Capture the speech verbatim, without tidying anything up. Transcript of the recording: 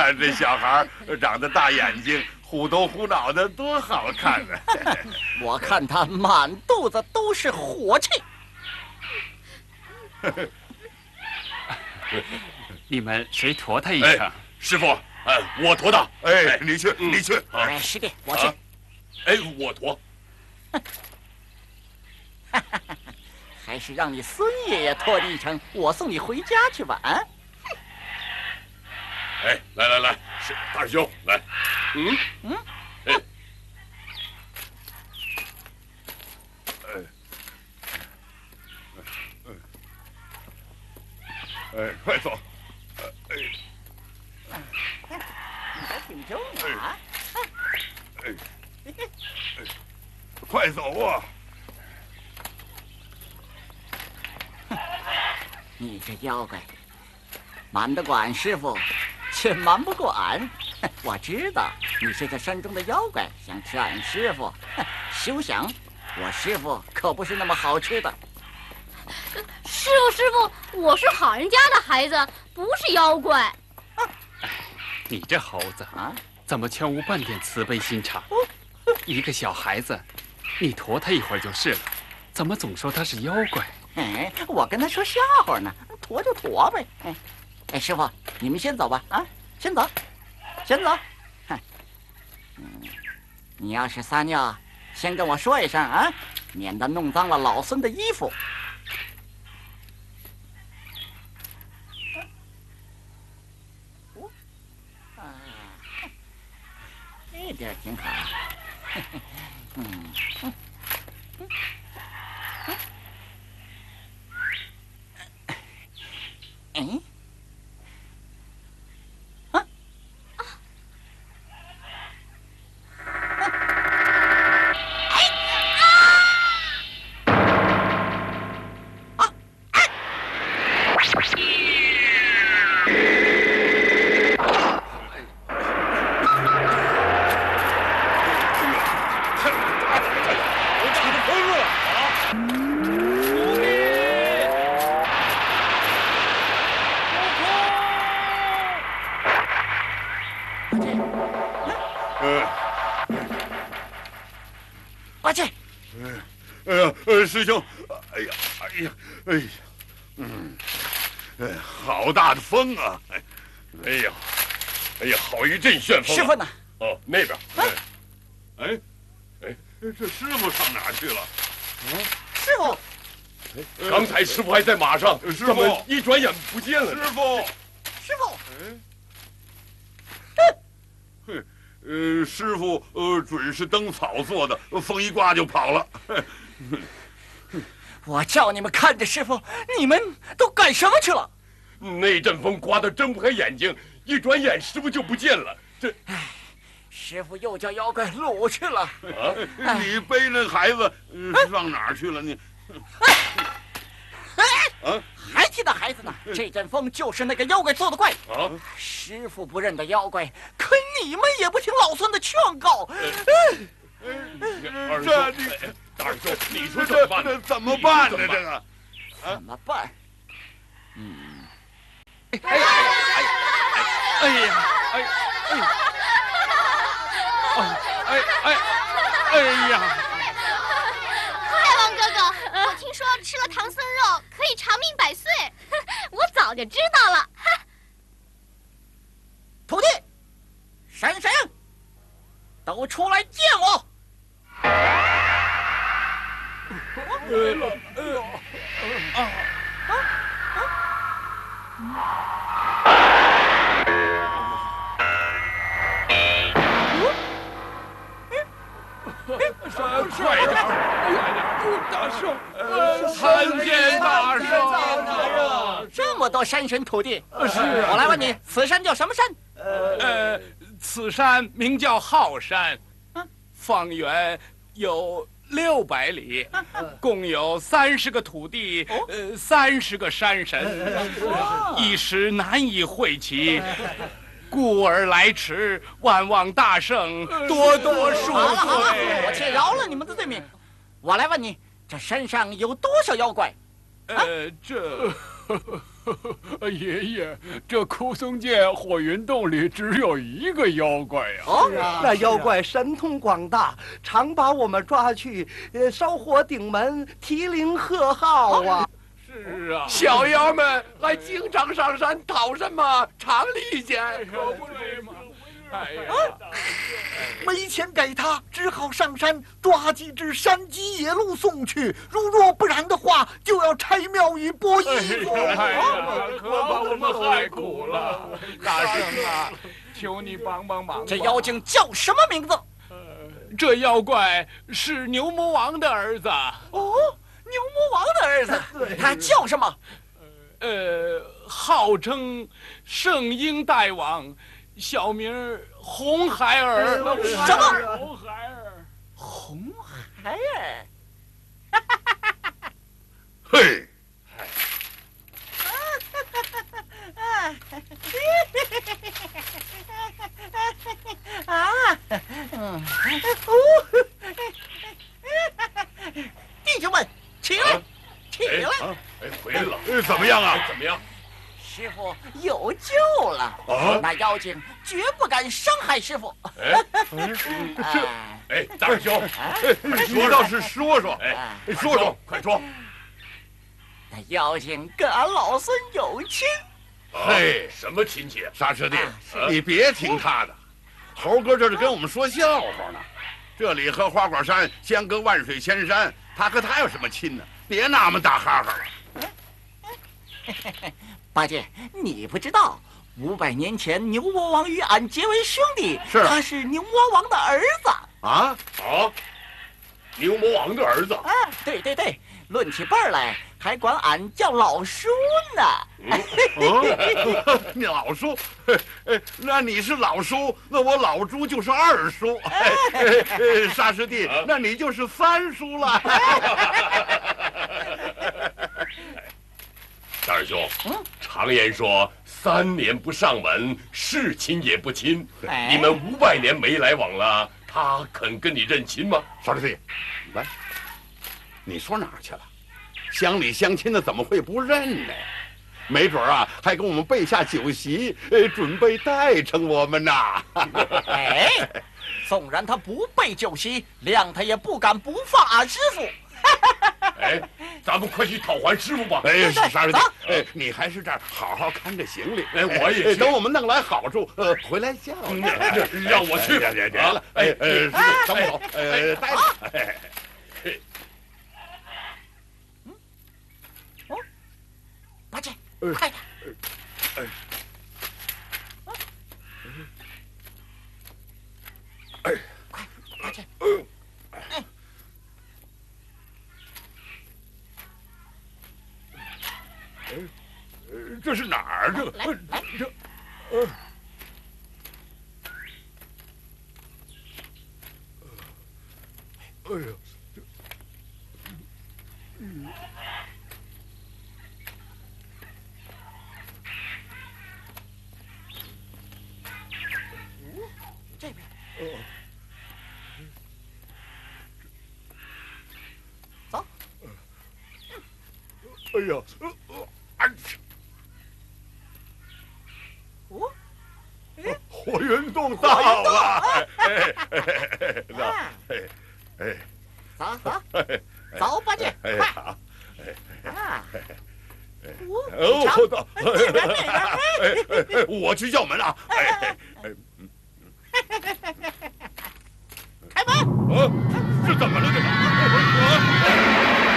看这小孩长得大眼睛，虎头虎脑的，多好看呢！ 我看他满肚子都是火气。 你们谁驮他一程？ 哎、师傅，哎，我驮他。哎，你去，你去。 哎，师弟，我去。啊、 哎，我驮。 还是让你孙爷爷驮你一程，我送你回家去吧。啊！ 哎，来来来，是大师兄，来。嗯嗯。哎。哎，快走！哎， 你还挺重啊！ 哎，快走啊！ 你这妖怪，瞒得过俺师傅，却瞒不过俺。我知道你是这山中的妖怪，想吃俺师傅。休想！我师傅可不是那么好吃的。 师傅，师傅，我是好人家的孩子，不是妖怪。 啊、你这猴子啊，怎么全无半点慈悲心肠？一个小孩子，你驮他一会儿就是了，怎么总说他是妖怪？ 哎，我跟他说笑话呢，驮就驮呗。哎，哎，师傅，你们先走吧。啊，先走，先走。哼，嗯，你要是撒尿，先跟我说一声啊，免得弄脏了老孙的衣服。这点挺好。嗯嗯嗯嗯。啊啊！哎啊！啊哎！过去！ 哎呀，呃，师兄，哎呀，哎呀，哎呀，嗯，哎，好大的风啊！哎呀，哎呀，好一阵旋风！ 师傅呢？ 哦，那边。哎，哎，哎，这师傅上哪儿去了？ 嗯，师傅， 刚才师傅还在马上，师傅一转眼不见了。师傅， 师傅， 哎，哼。呃，师傅，呃，准是灯草做的，风一刮就跑了。 我叫你们看着师傅，你们都干什么去了？ 那阵风刮得睁不开眼睛，一转眼师傅就不见了。这， 唉，师傅又叫妖怪掳去了。 啊，你背那孩子、呃、上哪儿去了？你， 哎，啊，还提那孩子呢？这阵风就是那个妖怪做的怪。啊，师傅不认得妖怪，可你们也不听老孙的劝告。 二这你，大师兄，你说怎么办？这怎么办呢？这个怎么办？嗯， 哎哎哎哎呀，哎哎，哦，哎哎哎呀！ 太王哥哥，我听说吃了唐僧肉可以长命百岁，我早就知道了。 徒弟，闪闪，都出来见我！ 呃呃啊啊啊！快点，快点！大圣，参见大圣！ 这么多山神徒弟， 是啊。 我来问你，此山叫什么山？ 呃，此山名叫浩山，方圆有六百里，共有三十个土地，呃，三十个山神，一时难以会齐。故而来迟，万望大圣多多恕罪。 好了好了，我且饶了你们的罪名。我来问你，这山上有多少妖怪？ 呃，这爷爷，这枯松涧火云洞里只有一个妖怪呀！ 哦，那妖怪神通广大，常把我们抓去，呃，烧火顶门，提灵贺号啊！ 是啊， 小妖们还经常上山讨什么长利钱？ 可不是嘛！哎呀， 没钱给他，只好上山抓几只山鸡野鹿送去。如若不然的话，就要拆庙宇剥衣服。 哎呀，可把我们害苦了！大圣啊，求你帮帮忙！ 这妖精叫什么名字？ 这妖怪是牛魔王的儿子。 哦，牛魔王的儿子，他叫什么？ 呃，号称圣婴大王。小名红孩儿， 什么？ 红孩儿， 红孩儿， 嘿， 啊，嗯，弟兄们，起来，起来！ 哎，回来了，怎么样啊？ 怎么样？ 师傅有救了！ 啊， 那妖精绝不敢伤害师傅。 哎， 这， 哎，大师兄， 你倒是说说，哎，说说，快说。 那妖精跟俺老孙有亲。 嘿， 什么亲戚？ 沙师弟，你别听他的，猴哥这是跟我们说笑话呢。这里和花果山相隔万水千山，他和他有什么亲呢？别那么大哈哈了。 八戒，你不知道，五百年前牛魔王与俺结为兄弟， 是他是牛魔王的儿子。 啊啊！牛魔王的儿子？ 啊，对对对，论起辈儿来，还管俺叫老叔呢。 哦，你老叔，那你是老叔，那我老朱就是二叔。沙师弟，那你就是三叔了。 大师兄，常言说三年不上门，是亲也不亲。你们五百年没来往了，他肯跟你认亲吗？ 沙师弟，来，你说哪儿去了？乡里乡亲的怎么会不认呢？没准啊，还给我们备下酒席，呃，准备待成我们呐。 哎，纵然他不备酒席，谅他也不敢不放俺师傅。 哎，咱们快去讨还师傅吧！ 哎，沙师弟，哎，你还是这儿好好看着行李。 哎，我也等我们弄来好处，呃，回来叫你。 让我去， 别别别了！哎，呃，等我走，呃，待着。哎， 嗯，哦，八戒，快点！哎，哎，快，八戒！哎。 这是哪儿？这来来这，呃，哎呀，这，嗯， 这边。 哦， 走。 哎呀，呃，哎。 哦， 火云洞到了！哎哎哎哎哎， 走走走，八戒，快！ 好， 啊！ 哦，我到， 这边那边， 哎哎，我去叫门啊！哎哎哎， 开门！ 啊，这怎么了？这个？